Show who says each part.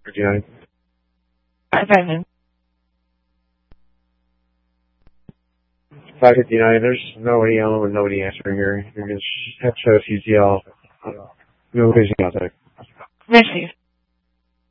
Speaker 1: 59. 559, there's nobody yelling with nobody answering here. You're going to have to show CCL. No vision out there.
Speaker 2: Merci.